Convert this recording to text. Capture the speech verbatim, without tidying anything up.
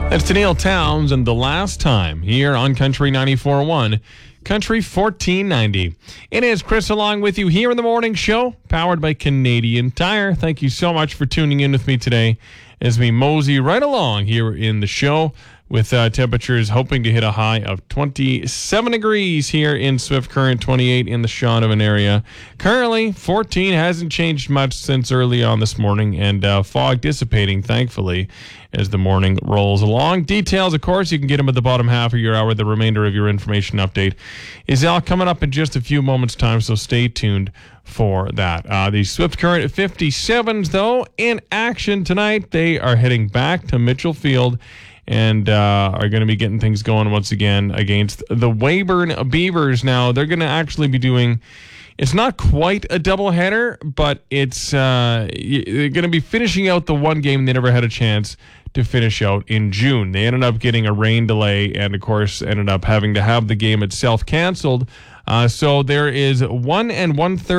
That's Danielle Towns and The Last Time here on Country ninety-four point one, Country fourteen ninety. It is Chris along with you here in the morning show, powered by Canadian Tire. Thank you so much for tuning in with me today as we mosey right along here in the show with uh, temperatures hoping to hit a high of twenty-seven degrees here in Swift Current, twenty-eight in the Shaunavon area. Currently, fourteen, hasn't changed much since early on this morning, and uh, fog dissipating, thankfully, as the morning rolls along. Details, of course, you can get them at the bottom half of your hour. The remainder of your information update is all coming up in just a few moments' time, so stay tuned for that. Uh, the Swift Current fifty-sevens, though, in action tonight. They are heading back to Mitchell Field and uh, are going to be getting things going once again against the Weyburn Beavers. Now, they're going to actually be doing, it's not quite a doubleheader, but it's uh, they're going to be finishing out the one game they never had a chance to finish out in June. They ended up getting a rain delay and, of course, ended up having to have the game itself canceled. Uh, so there is one and one-third